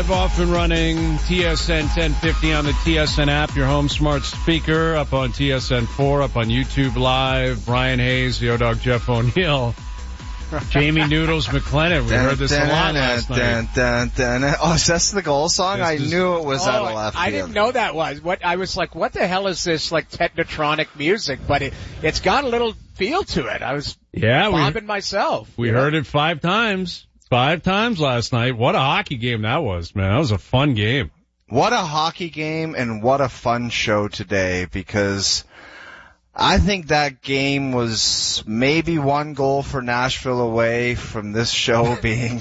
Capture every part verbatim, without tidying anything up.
Live, off and running, T S N ten fifty on the T S N app, your home smart speaker, up on T S N four, up on YouTube Live. Brian Hayes, the O-Dog Jeff O'Neill, Jamie Noodles McLennan. We heard this a lot last night. Oh, is that the goal song? I knew it was out of left field. I didn't know that was. What I was like, what the hell is this, like, technotronic music? But it, it's got a little feel to it. I was yeah, bobbing we, myself. We heard know? it five times. Five times last night. What a hockey game that was, man. That was a fun game. What a hockey game and what a fun show today, because I think that game was maybe one goal for Nashville away from this show being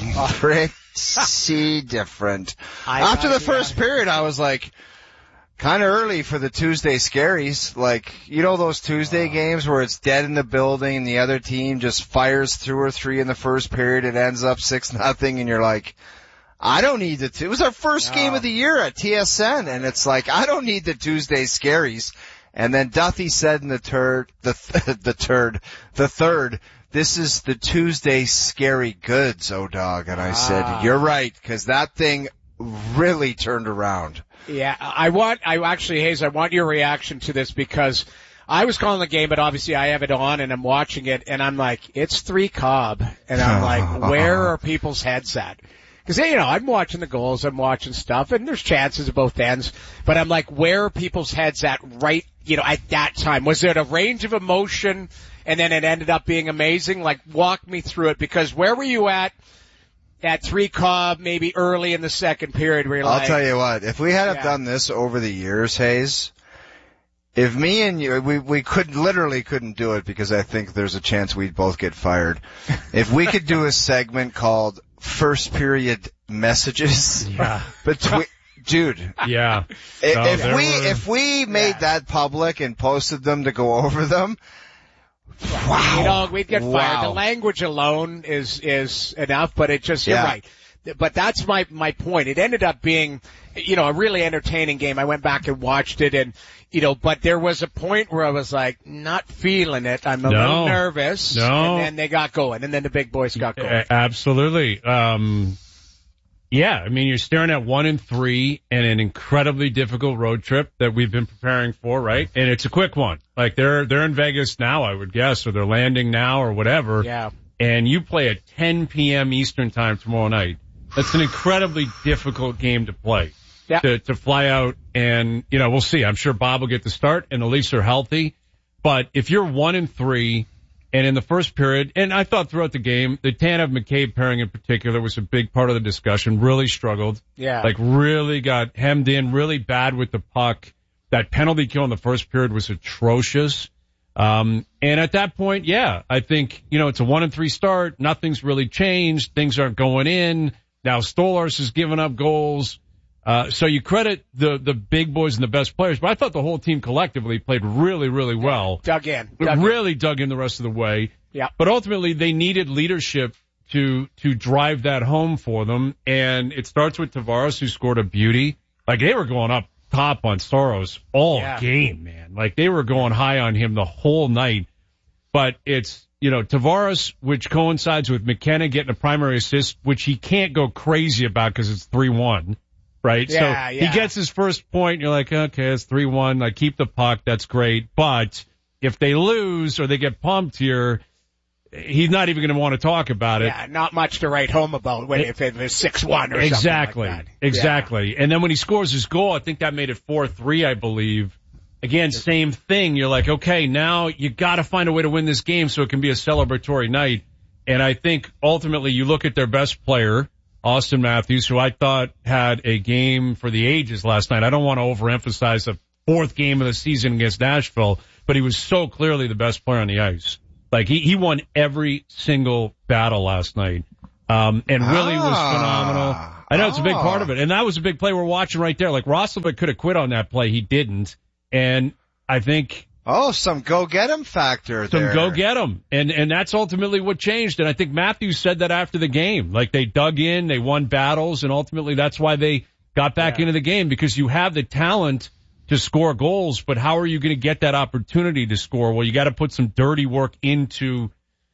pretty different. I After the first period, I was like, kind of early for the Tuesday scaries. Like, you know those Tuesday uh, games where it's dead in the building and the other team just fires two or three in the first period, it ends up six nothing, and you're like, I don't need the two. It was our first uh, game of the year at T S N, and it's like, I don't need the Tuesday scaries. And then Duthie said in the third, the, th- the third, the third, this is the Tuesday scary goods, O-Dog. And I uh, said, you're right, because that thing really turned around. Yeah, I want, I actually, Hayes, I want your reaction to this, because I was calling the game, but obviously I have it on and I'm watching it, and I'm like, it's three Cobb. And I'm like, where are people's heads at? Because, you know, I'm watching the goals, I'm watching stuff, and there's chances at both ends, but I'm like, where are people's heads at right, you know, at that time? Was it a range of emotion, and then it ended up being amazing? Like, walk me through it, because where were you at? At three Cobb, maybe early in the second period, where you're I'll like, tell you what, if we had yeah. done this over the years, Hayes, if me and you, we, we could, literally couldn't do it because I think there's a chance we'd both get fired. If we could do a segment called First Period Messages yeah. between, dude. Yeah. If, no, if we, were, if we made yeah. that public and posted them to go over them, wow. You know, we'd get fired. Wow. The language alone is, is enough, but it just, you're yeah. right. But that's my, my point. It ended up being, you know, a really entertaining game. I went back and watched it, and, you know, but there was a point where I was like, not feeling it. I'm a no. little nervous. No. And then they got going, and then the big boys got going. Absolutely. Um, yeah, I mean, you're staring at one and three and an incredibly difficult road trip that we've been preparing for, right? And it's a quick one. Like, they're, they're in Vegas now, I would guess, or they're landing now or whatever. Yeah. And you play at ten p.m. Eastern time tomorrow night. That's an incredibly difficult game to play. Yeah. To, to fly out, and, you know, we'll see. I'm sure Bob will get the start and the Leafs are healthy. But if you're one and three, and in the first period, and I thought throughout the game, the Tanev McCabe pairing in particular was a big part of the discussion, really struggled. Yeah. Like, really got hemmed in, really bad with the puck. That penalty kill in the first period was atrocious. Um, and at that point, yeah, I think, you know, it's a one and three start. Nothing's really changed. Things aren't going in. Now Stolarz has given up goals. Uh, so you credit the, the big boys and the best players, but I thought the whole team collectively played really, really well. Dug in. Dug really in. dug in the rest of the way. Yeah. But ultimately they needed leadership to, to drive that home for them. And it starts with Tavares, who scored a beauty. Like, they were going up top on Soros all yeah. game, man. Like, they were going high on him the whole night. But it's, you know, Tavares, which coincides with McKenna getting a primary assist, which he can't go crazy about because it's three one, right? Yeah, so yeah. he gets his first point, and you're like, okay, it's three one. Like, keep the puck. That's great. But if they lose or they get pumped here, he's not even going to want to talk about it. Yeah, not much to write home about when, if it was six one or exactly, something like that. Exactly. Yeah. And then when he scores his goal, I think that made it four three, I believe. Again, same thing. You're like, okay, now you got to find a way to win this game so it can be a celebratory night. And I think ultimately you look at their best player, Austin Matthews, who I thought had a game for the ages last night. I don't want to overemphasize the fourth game of the season against Nashville, but he was so clearly the best player on the ice. Like, he, he won every single battle last night. Um, and really ah, was phenomenal. I know it's a big part of it. And that was a big play we're watching right there. Like, Roslovic could have quit on that play. He didn't. And I think. Oh, some go get him factor some there. Some go get him. And, and that's ultimately what changed. And I think Matthews said that after the game. Like, they dug in, they won battles, and ultimately that's why they got back yeah. into the game, because you have the talent to score goals, but how are you going to get that opportunity to score? Well, you got to put some dirty work into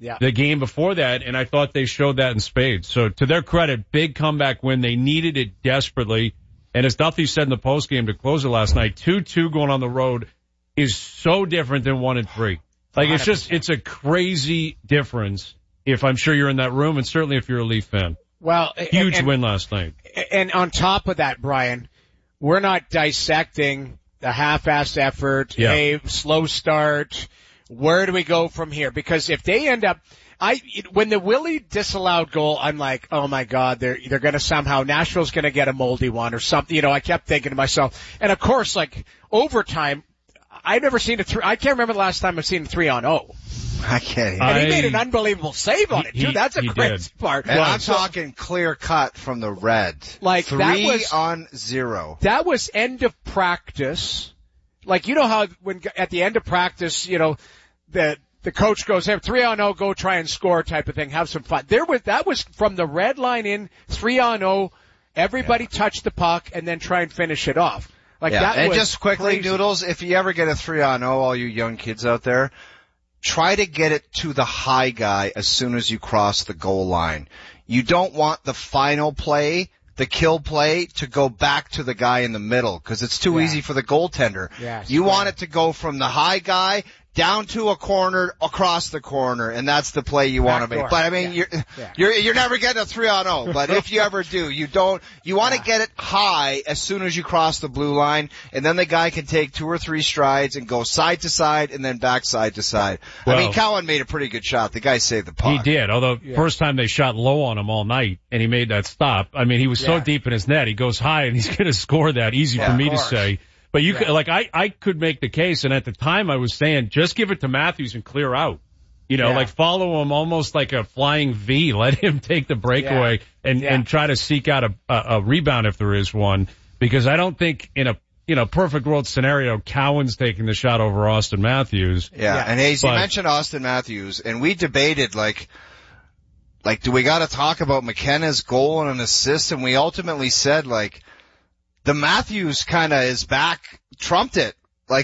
yeah. the game before that, and I thought they showed that in spades. So to their credit, big comeback win. They needed it desperately. And as Duffy said in the postgame to close it last night, two two going on the road is so different than one and three. Like, it's just, it's a crazy difference if I'm sure you're in that room, and certainly if you're a Leaf fan. Well, Huge and, and, win last night. And on top of that, Brian, we're not dissecting the half-assed effort, yeah. a slow start. Where do we go from here? Because if they end up, I when the Willie disallowed goal, I'm like, oh my God, they're they're going to somehow Nashville's going to get a moldy one or something. You know, I kept thinking to myself, and of course, like overtime, I've never seen a three. I can't remember the last time I've seen a three on oh. I can't. And he made an unbelievable save on it too. He, That's a crazy did. part. And well, I'm so, talking clear cut from the red. Like three that was, on zero. That was end of practice. Like, you know how when at the end of practice, you know, the the coach goes, hey, three on oh, go try and score type of thing, have some fun. There was that was from the red line in three on oh. Everybody yeah. touch the puck and then try and finish it off. Like yeah. that and was just quickly, crazy. Noodles, if you ever get a three on oh, all you young kids out there, try to get it to the high guy as soon as you cross the goal line. You don't want the final play, the kill play, to go back to the guy in the middle because it's too yeah. easy for the goaltender. Yes, you yeah. want it to go from the high guy down to a corner, across the corner, and that's the play you want to make. But I mean, yeah. you're, yeah. you're, you're never getting a three on oh, but if you ever do, you don't, you want to yeah. get it high as soon as you cross the blue line, and then the guy can take two or three strides and go side to side and then back side to side. Well, I mean, Cowan made a pretty good shot. The guy saved the puck. He did, although yeah. first time they shot low on him all night, and he made that stop. I mean, he was so yeah. deep in his net, he goes high, and he's going to score that. Easy yeah, for me to course. say. But you yeah. could, like, I, I could make the case, and at the time I was saying, just give it to Matthews and clear out. You know, yeah. like follow him almost like a flying V. Let him take the breakaway yeah. and, yeah. and try to seek out a, a, a rebound if there is one. Because I don't think in a, you know, perfect world scenario, Cowan's taking the shot over Austin Matthews. Yeah, yeah. and Hayes, you But- mentioned Austin Matthews, and we debated, like, like, do we got to talk about McKenna's goal and an assist? And we ultimately said, like, the Matthews kind of is back, trumped it. Like,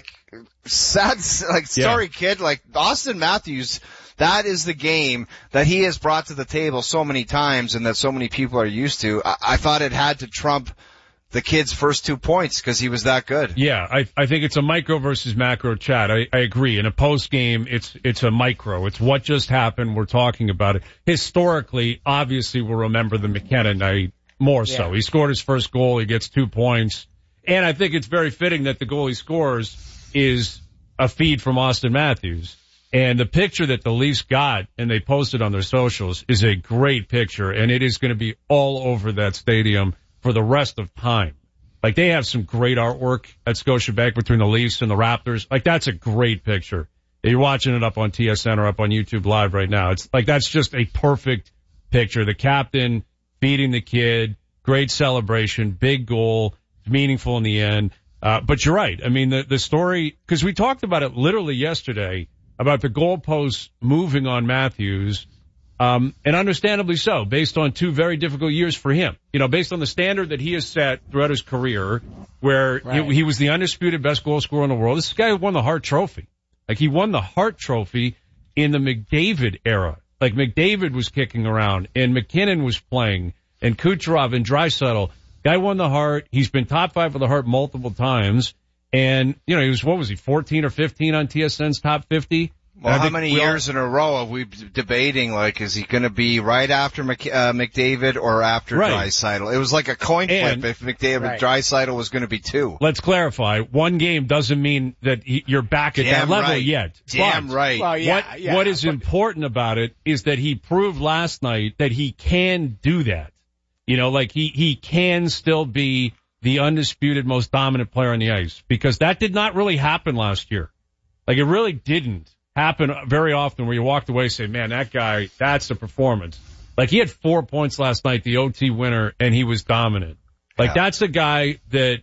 sad, like, sorry Yeah. kid, like, Austin Matthews, that is the game that he has brought to the table so many times and that so many people are used to. I, I thought it had to trump the kid's first two points because he was that good. Yeah, I, I think it's a micro versus macro chat. I, I agree. In a post game, it's, it's a micro. It's what just happened. We're talking about it. Historically, obviously we'll remember the McKenna night more so. Yeah. He scored his first goal. He gets two points. And I think it's very fitting that the goal he scores is a feed from Austin Matthews. And the picture that the Leafs got and they posted on their socials is a great picture. And it is going to be all over that stadium for the rest of time. Like, they have some great artwork at Scotiabank between the Leafs and the Raptors. Like, that's a great picture. You're watching it up on T S N or up on YouTube Live right now. It's like, that's just a perfect picture. The captain feeding the kid, great celebration, big goal, meaningful in the end. Uh, but you're right. I mean, the, the story, cause we talked about it literally yesterday about the goalposts moving on Matthews. Um, and understandably so, based on two very difficult years for him. You know, based on the standard that he has set throughout his career, where right. he, he was the undisputed best goal scorer in the world. This guy won the Hart Trophy. Like, he won the Hart Trophy in the McDavid era. Like, McDavid was kicking around, and McKinnon was playing, and Kucherov and Draisaitl. Guy won the Hart. He's been top five for the Hart multiple times. And, you know, he was, what was he, fourteen or fifteen on T S N's top fifty? Well, how many years all, in a row have we been debating, like, is he going to be right after Mc, uh, McDavid or after right. Draisaitl? It was like a coin flip and, if McDavid right. Draisaitl was going to be two. Let's clarify. One game doesn't mean that he, you're back at Damn that level right. yet. Damn but right. Well, yeah, what, yeah, what is but, important about it is that he proved last night that he can do that. You know, like, he, he can still be the undisputed most dominant player on the ice, because that did not really happen last year. Like, it really didn't happen very often where you walked away and say, man, that guy, that's the performance. Like, he had four points last night, the O T winner, and he was dominant. Like, yeah. that's a guy that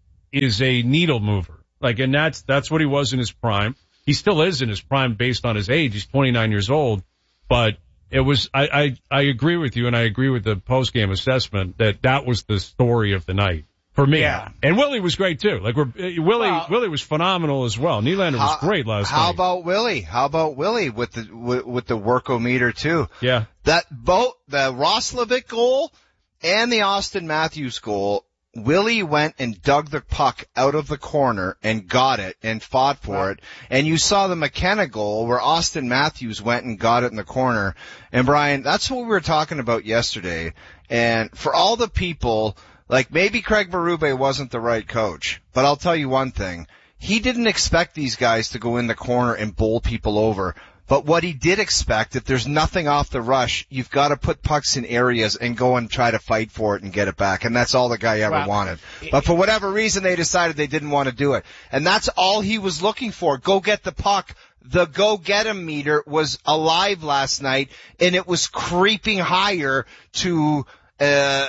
is a needle mover. Like, and that's, that's what he was in his prime. He still is in his prime based on his age. He's twenty-nine years old, but it was, I, I, I agree with you, and I agree with the post-game assessment that that was the story of the night. For me. Yeah. And Willie was great too. Like we're, uh, Willie, Well, Willie was phenomenal as well. Nylander was How- great last How night. about Willie? How about Willie with the with, with the workometer too? Yeah. That both the Roslovic goal and the Austin Matthews goal, Willie went and dug the puck out of the corner and got it and fought for Wow. it. And you saw the McKenna goal where Austin Matthews went and got it in the corner. And Brian, that's what we were talking about yesterday. And for all the people, like maybe Craig Berube wasn't the right coach, but I'll tell you one thing. He didn't expect these guys to go in the corner and bowl people over. But what he did expect, if there's nothing off the rush, you've got to put pucks in areas and go and try to fight for it and get it back. And that's all the guy ever Wow. wanted. But for whatever reason, they decided they didn't want to do it. And that's all he was looking for. Go get the puck. The go get him meter was alive last night, and it was creeping higher to, uh,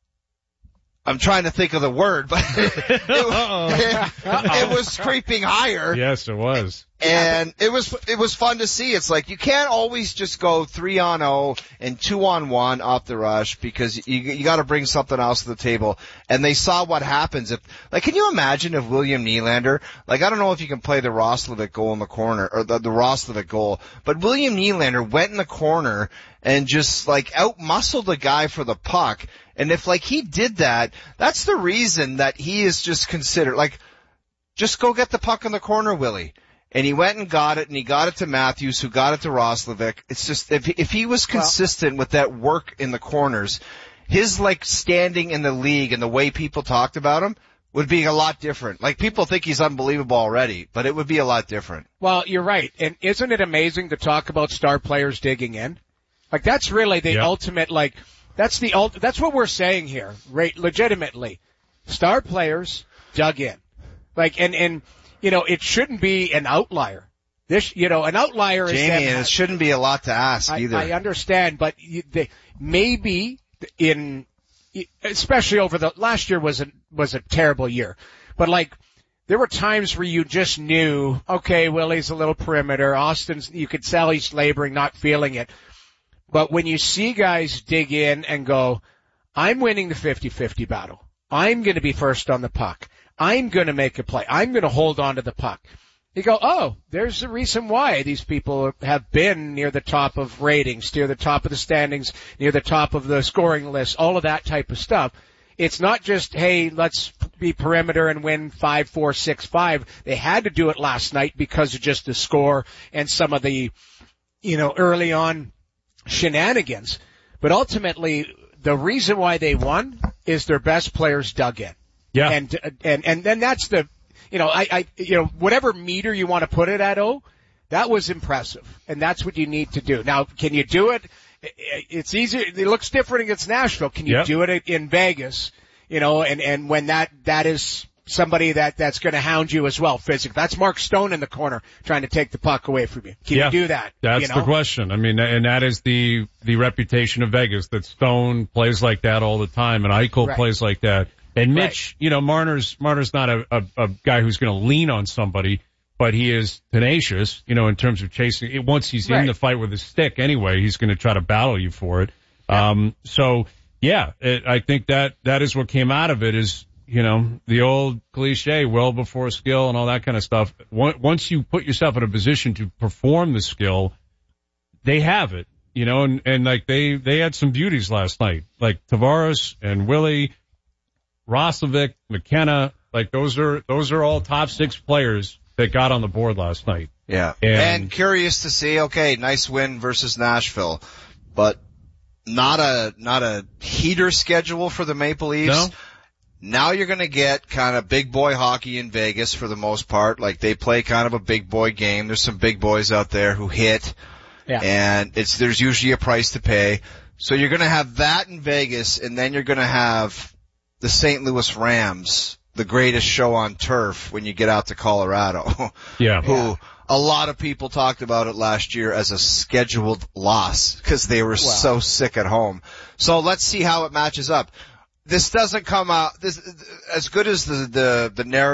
I'm trying to think of the word, but it, it, it was creeping higher. Yes, it was. And it was, it was fun to see. It's like you can't always just go three on oh and two on one off the rush because you, you gotta bring something else to the table. And they saw what happens if, like, can you imagine if William Nylander, like, I don't know if you can play the Roslovic goal in the corner, or the, the Roslovic goal, but William Nylander went in the corner and just, like, out-muscled a guy for the puck. And if, like, he did that, that's the reason that he is just considered, like, just go get the puck in the corner, Willie. And he went and got it, and he got it to Matthews, who got it to Roslovic. It's just, if, if he was consistent well, with that work in the corners, his, like, standing in the league and the way people talked about him would be a lot different. Like, people think he's unbelievable already, but it would be a lot different. Well, you're right. And isn't it amazing to talk about star players digging in? Like, that's really the yep. ultimate, like, that's the ult- that's what we're saying here, right? Legitimately. Star players dug in. Like, and, and, you know, it shouldn't be an outlier. This, you know, an outlier Jamie, is that, and it shouldn't be a lot to ask I, either. I understand, but you, they, maybe in, especially over the, last year was a, was a terrible year. But like, there were times where you just knew, okay, Willie's a little perimeter. Austin's, you could tell he's laboring, not feeling it. But when you see guys dig in and go, I'm winning the fifty-fifty battle. I'm going to be first on the puck. I'm going to make a play. I'm going to hold on to the puck. You go, oh, there's a reason why these people have been near the top of ratings, near the top of the standings, near the top of the scoring list, all of that type of stuff. It's not just, hey, let's be perimeter and win five, four, six, five. They had to do it last night because of just the score and some of the, you know, early on shenanigans. But ultimately, the reason why they won is their best players dug in. Yeah. And, and, and then that's the, you know, I, I, you know, whatever meter you want to put it at, oh, that was impressive. And that's what you need to do. Now, can you do it? It's easier. It looks different against Nashville. Can you yep. do it in Vegas? You know, and, and when that, that is somebody that, that's going to hound you as well physically. That's Mark Stone in the corner trying to take the puck away from you. Can yeah. you do that? That's you know? the question. I mean, and that is the, the reputation of Vegas, that Stone plays like that all the time and Eichel Right. plays like that. And Mitch, Right. you know, Marner's, Marner's not a, a, a guy who's going to lean on somebody, but he is tenacious, you know, in terms of chasing it. Once he's Right. in the fight with his stick anyway, he's going to try to battle you for it. Yeah. Um, so yeah, it, I think that, that is what came out of it is, you know, the old cliche, well before skill and all that kind of stuff. Once you put yourself in a position to perform the skill, they have it, you know, and, and like they, they had some beauties last night, like Tavares and Willie, Roslovic, McKenna, like those are, those are all top six players that got on the board last night. Yeah. And, and curious to see, okay, nice win versus Nashville, but not a, not a heater schedule for the Maple Leafs. No? Now you're going to get kind of big boy hockey in Vegas for the most part. Like they play kind of a big boy game. There's some big boys out there who hit. Yeah. And it's, there's usually a price to pay. So you're going to have that in Vegas, and then you're going to have the Saint Louis Rams, the greatest show on turf when you get out to Colorado. Yeah. Who Yeah. a lot of people talked about it last year as a scheduled loss because they were Wow. so sick at home. So let's see how it matches up. This doesn't come out, this, as good as the, the, the narrative